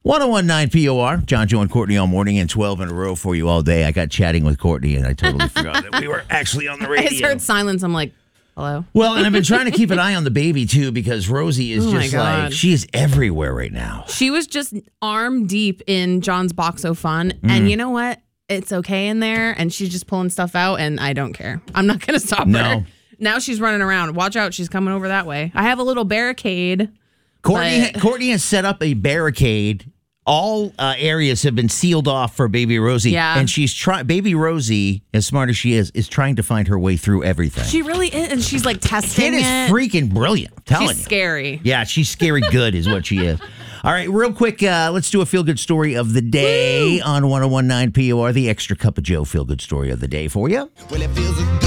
1019 POR, John, Joe, and Courtney all morning and 12 in a row for you all day. I got chatting with Courtney and I totally forgot that we were actually on the radio. I just heard silence. I'm like, hello? Well, and I've been trying to keep an eye on the baby, too, because Rosie is just like, she is everywhere right now. She was just arm deep in John's Box of Fun. And you know what? It's okay in there. And she's just pulling stuff out. And I don't care. I'm not going to stop her. Now she's running around. Watch out. She's coming over that way. I have a little barricade. Courtney has set up a barricade. All areas have been sealed off for baby Rosie. Yeah. And she's baby Rosie, as smart as she is trying to find her way through everything. She really is. And she's like testing it. Kid is freaking brilliant. I'm telling you. She's scary. Yeah, she's scary good is what she is. All right, real quick, let's do a feel-good story of the day on 1019 POR, the extra cup of Joe feel-good story of the day for you. Well, it feels